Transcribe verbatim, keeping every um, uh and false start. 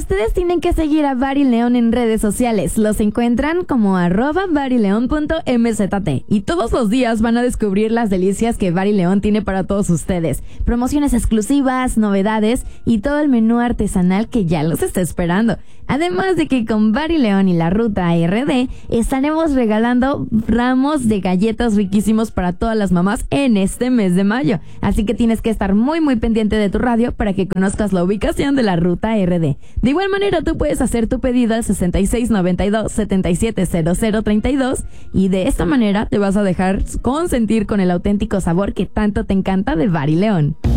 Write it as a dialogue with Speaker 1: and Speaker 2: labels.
Speaker 1: ustedes tienen que seguir a Bar y León en redes sociales. Los encuentran como arroba barileón punto mzt. Y todos los días van a descubrir las delicias que Bar y León tiene para todos ustedes. Promociones exclusivas, novedades y todo el menú artesanal que ya los está esperando. Además de que con Bar y León y la Ruta R D estaremos regalando ramos de galletas riquísimos para todas las mamás en este mes de mayo. Así que tienes que estar muy muy pendiente de tu radio para que conozcas la ubicación de la Ruta R D. De igual manera, tú puedes hacer tu pedido al sesenta y seis noventa y dos setenta y siete cero cero treinta y dos y de esta manera te vas a dejar consentir con el auténtico sabor que tanto te encanta de Bar y León.